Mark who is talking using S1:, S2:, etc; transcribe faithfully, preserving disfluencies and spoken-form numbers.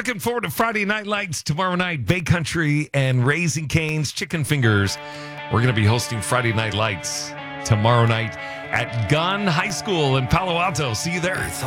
S1: looking forward to Friday Night Lights tomorrow night. Bay Country and Raising Cane's Chicken Fingers. We're going to be hosting Friday Night Lights tomorrow night at Gunn High School in Palo Alto. See you there.